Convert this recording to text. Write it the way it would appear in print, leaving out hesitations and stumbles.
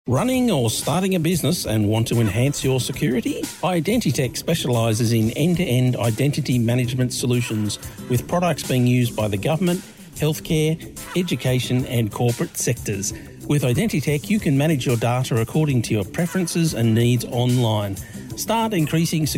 Running or starting a business and want to enhance your security? Identitech specialises in end-to-end identity management solutions with products being used by the government, healthcare, education and corporate sectors. With Identitech, you can manage your data according to your preferences and needs online. Start increasing